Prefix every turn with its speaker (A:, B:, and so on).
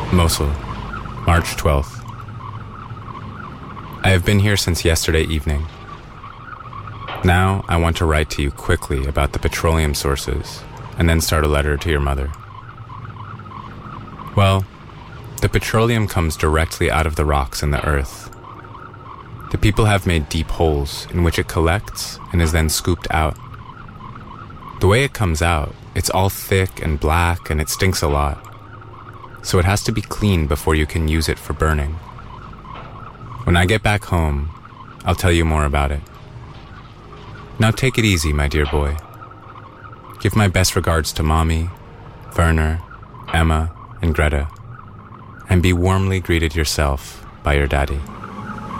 A: Mosul, March 12th. I have been here since yesterday evening. Now I want to write to you quickly about the petroleum sources and then start a letter to your mother. Well, the petroleum comes directly out of the rocks in the earth. The people have made deep holes in which it collects and is then scooped out. The way it comes out, it's all thick and black and it stinks a lot. So it has to be cleaned before you can use it for burning. When I get back home, I'll tell you more about it. Now take it easy, my dear boy. Give my best regards to Mommy, Werner, Emma, and Greta, and be warmly greeted yourself by your daddy.